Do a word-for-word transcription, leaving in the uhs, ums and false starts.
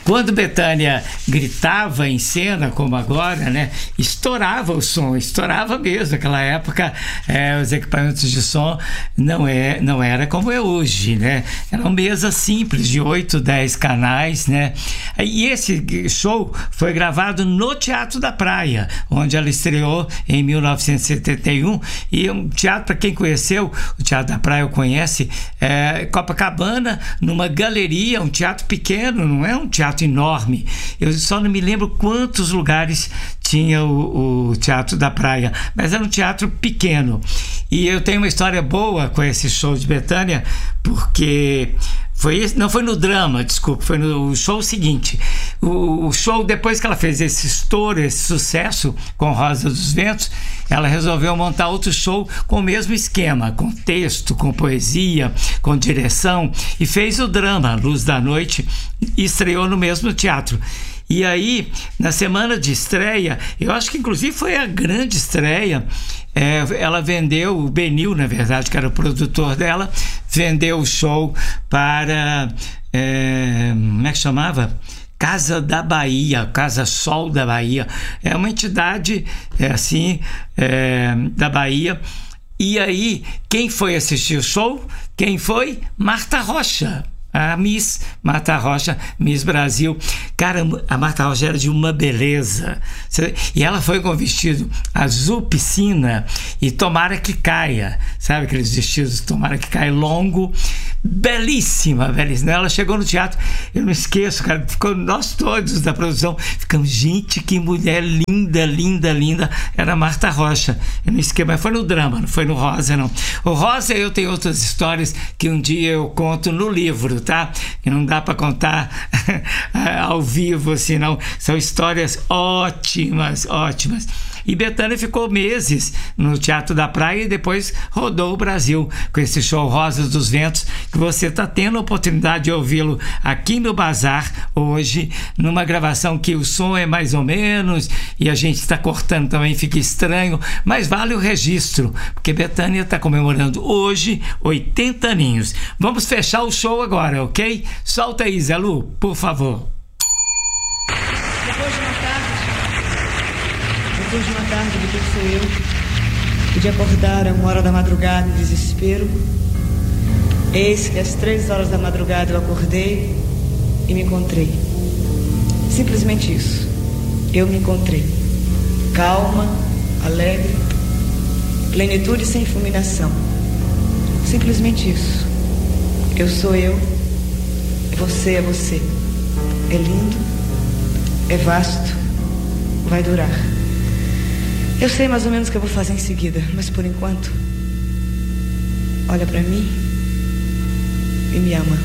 quando Bethânia gritava em cena, como agora, né, estourava o som, estourava mesmo. Naquela época, é, os equipamentos de som não, é, não era como é hoje, né? Eram mesas simples, de oito, dez canais, né? E esse show foi gravado no Teatro da Praia, onde ela estreou em mil novecentos e setenta e um. E um teatro, para quem conheceu, o Teatro da Praia conhece, é Copacabana, numa galeria, um teatro pequeno, não é um teatro enorme. Eu só não me lembro quantos lugares tinha o, o Teatro da Praia, mas era um teatro pequeno. E eu tenho uma história boa com esse show de Bethânia, porque foi, não foi no drama, desculpa, foi no show seguinte. O, o show, depois que ela fez esse estouro, esse sucesso com Rosa dos Ventos, ela resolveu montar outro show com o mesmo esquema, com texto, com poesia, com direção, e fez o drama Luz da Noite e estreou no mesmo teatro. E aí, na semana de estreia, eu acho que inclusive foi a grande estreia, é, ela vendeu, o Benil, na verdade, que era o produtor dela, vendeu o show para, é, como é que chamava? Casa da Bahia, Casa Sol da Bahia. É uma entidade, é, assim, é, da Bahia. E aí, quem foi assistir o show? Quem foi? Marta Rocha. A Miss Marta Rocha, Miss Brasil. Cara, a Marta Rocha era de uma beleza. E ela foi com um vestido azul piscina e tomara que caia. Sabe aqueles vestidos tomara que caia longo? Belíssima, belíssima. Ela chegou no teatro, eu não esqueço, cara, ficou, nós todos da produção ficamos, gente, que mulher linda, linda, linda. Era a Marta Rocha. Eu não esqueço, mas foi no drama, não foi no Rosa, não. O Rosa, eu tenho outras histórias que um dia eu conto no livro, tá? Que não dá para contar ao vivo, assim, não. São histórias ótimas, ótimas. E Bethânia ficou meses no Teatro da Praia e depois rodou o Brasil com esse show Rosas dos Ventos, que você está tendo a oportunidade de ouvi-lo aqui no Bazar hoje, numa gravação que o som é mais ou menos e a gente está cortando também, fica estranho, mas vale o registro, porque Bethânia está comemorando hoje oitenta aninhos. Vamos fechar o show agora, ok? Solta aí, Zé Lu, por favor. Depois de uma tarde, depois de uma tarde, depois sou eu, e de acordar a uma hora da madrugada em desespero, eis que às três horas da madrugada eu acordei e me encontrei. Simplesmente isso. Eu me encontrei. Calma, alegre, plenitude sem fulminação. Simplesmente isso. Eu sou eu, você é você. É lindo, é vasto, vai durar. Eu sei mais ou menos o que eu vou fazer em seguida, mas por enquanto, olha pra mim e me ama.